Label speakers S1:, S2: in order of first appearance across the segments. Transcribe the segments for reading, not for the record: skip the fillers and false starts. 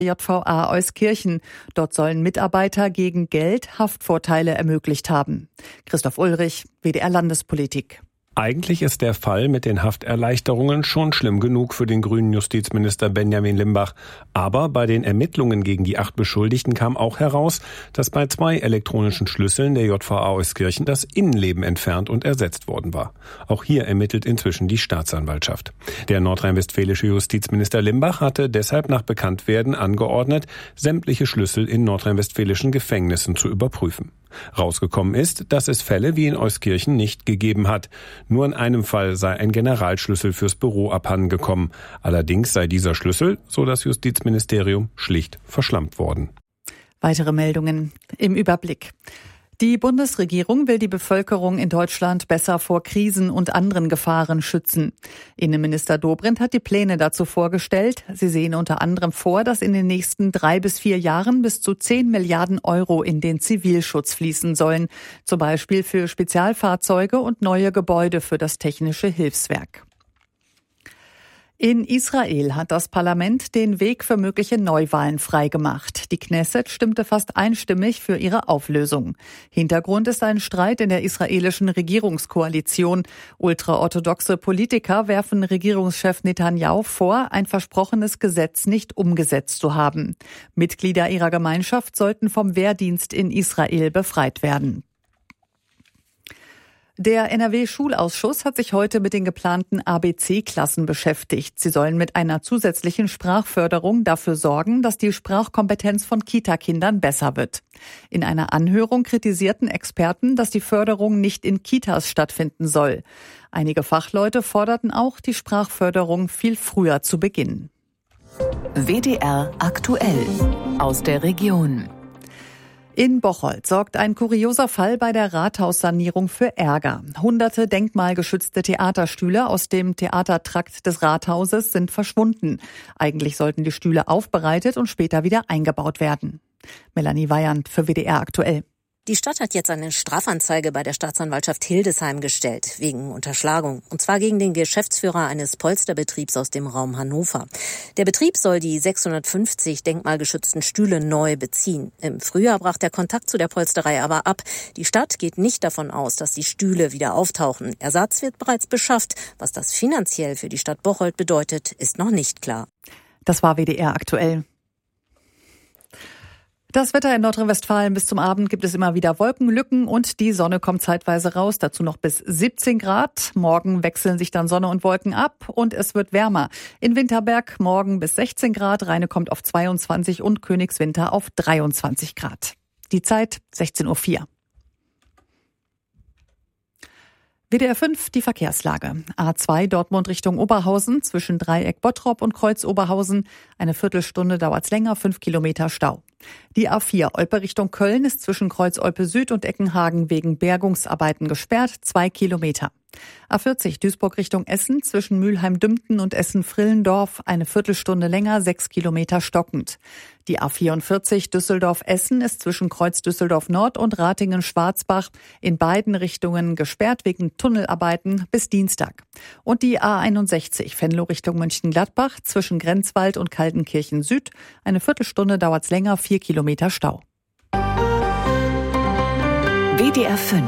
S1: JVA Euskirchen. Dort sollen Mitarbeiter gegen Geld Haftvorteile ermöglicht haben. Christoph Ulrich, WDR Landespolitik.
S2: Eigentlich ist der Fall mit den Hafterleichterungen schon schlimm genug für den grünen Justizminister Benjamin Limbach. Aber bei den Ermittlungen gegen die 8 Beschuldigten kam auch heraus, dass bei 2 elektronischen Schlüsseln der JVA Euskirchen das Innenleben entfernt und ersetzt worden war. Auch hier ermittelt inzwischen die Staatsanwaltschaft. Der nordrhein-westfälische Justizminister Limbach hatte deshalb nach Bekanntwerden angeordnet, sämtliche Schlüssel in nordrhein-westfälischen Gefängnissen zu überprüfen. Rausgekommen ist, dass es Fälle wie in Euskirchen nicht gegeben hat. Nur in einem Fall sei ein Generalschlüssel fürs Büro abhandengekommen. Allerdings sei dieser Schlüssel, so das Justizministerium, schlicht verschlampt worden.
S1: Weitere Meldungen im Überblick. Die Bundesregierung will die Bevölkerung in Deutschland besser vor Krisen und anderen Gefahren schützen. Innenminister Dobrindt hat die Pläne dazu vorgestellt. Sie sehen unter anderem vor, dass in den nächsten 3 bis 4 Jahren bis zu 10 Milliarden Euro in den Zivilschutz fließen sollen. Zum Beispiel für Spezialfahrzeuge und neue Gebäude für das Technische Hilfswerk. In Israel hat das Parlament den Weg für mögliche Neuwahlen freigemacht. Die Knesset stimmte fast einstimmig für ihre Auflösung. Hintergrund ist ein Streit in der israelischen Regierungskoalition. Ultraorthodoxe Politiker werfen Regierungschef Netanyahu vor, ein versprochenes Gesetz nicht umgesetzt zu haben. Mitglieder ihrer Gemeinschaft sollten vom Wehrdienst in Israel befreit werden. Der NRW-Schulausschuss hat sich heute mit den geplanten ABC-Klassen beschäftigt. Sie sollen mit einer zusätzlichen Sprachförderung dafür sorgen, dass die Sprachkompetenz von Kita-Kindern besser wird. In einer Anhörung kritisierten Experten, dass die Förderung nicht in Kitas stattfinden soll. Einige Fachleute forderten auch, die Sprachförderung viel früher zu beginnen.
S3: WDR aktuell aus der Region.
S1: In Bocholt sorgt ein kurioser Fall bei der Rathaussanierung für Ärger. Hunderte denkmalgeschützte Theaterstühle aus dem Theatertrakt des Rathauses sind verschwunden. Eigentlich sollten die Stühle aufbereitet und später wieder eingebaut werden. Melanie Weyand für WDR aktuell.
S4: Die Stadt hat jetzt eine Strafanzeige bei der Staatsanwaltschaft Hildesheim gestellt, wegen Unterschlagung. Und zwar gegen den Geschäftsführer eines Polsterbetriebs aus dem Raum Hannover. Der Betrieb soll die 650 denkmalgeschützten Stühle neu beziehen. Im Frühjahr brach der Kontakt zu der Polsterei aber ab. Die Stadt geht nicht davon aus, dass die Stühle wieder auftauchen. Ersatz wird bereits beschafft. Was das finanziell für die Stadt Bocholt bedeutet, ist noch nicht klar.
S1: Das war WDR aktuell. Das Wetter in Nordrhein-Westfalen: bis zum Abend gibt es immer wieder Wolkenlücken und die Sonne kommt zeitweise raus, dazu noch bis 17 Grad. Morgen wechseln sich dann Sonne und Wolken ab und es wird wärmer. In Winterberg morgen bis 16 Grad, Rheine kommt auf 22 und Königswinter auf 23 Grad. Die Zeit 16:04 Uhr. WDR 5, die Verkehrslage. A2 Dortmund Richtung Oberhausen zwischen Dreieck Bottrop und Kreuz Oberhausen. Eine Viertelstunde dauert's länger, 5 Kilometer Stau. Die A4 Olpe Richtung Köln ist zwischen Kreuz Olpe Süd und Eckenhagen wegen Bergungsarbeiten gesperrt, 2 Kilometer. A40 Duisburg Richtung Essen zwischen Mülheim-Dümpten und Essen-Frillendorf eine Viertelstunde länger, 6 Kilometer stockend. Die A44 Düsseldorf-Essen ist zwischen Kreuz Düsseldorf Nord und Ratingen-Schwarzbach in beiden Richtungen gesperrt wegen Tunnelarbeiten bis Dienstag. Und die A61 Venlo Richtung Mönchengladbach zwischen Grenzwald und Kaltenkirchen Süd eine Viertelstunde dauert's länger, 4 Kilometer Stau.
S3: WDR 5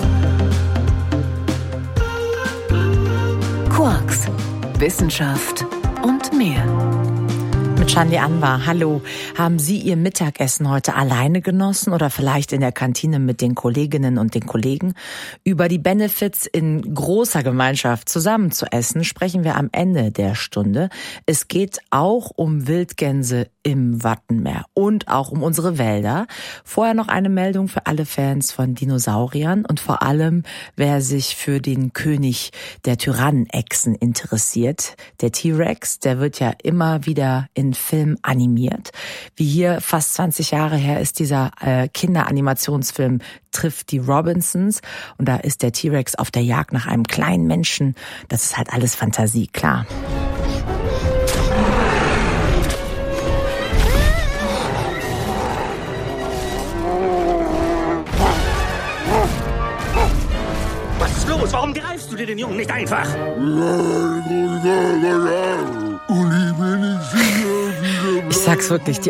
S3: Quarks, Wissenschaft und mehr.
S5: Mit Shandi Anwar. Hallo. Haben Sie Ihr Mittagessen heute alleine genossen oder vielleicht in der Kantine mit den Kolleginnen und den Kollegen? Über die Benefits in großer Gemeinschaft zusammen zu essen sprechen wir am Ende der Stunde. Es geht auch um Wildgänse im Wattenmeer und auch um unsere Wälder. Vorher noch eine Meldung für alle Fans von Dinosauriern und vor allem, wer sich für den König der Tyrannenechsen interessiert. Der T-Rex, der wird ja immer wieder in Film animiert. Wie hier fast 20 Jahre her ist dieser Kinderanimationsfilm Trifft die Robinsons und da ist der T-Rex auf der Jagd nach einem kleinen Menschen. Das ist halt alles Fantasie, klar.
S6: Was ist los? Warum greifst du dir den Jungen nicht einfach?
S5: Ich sag's wirklich, die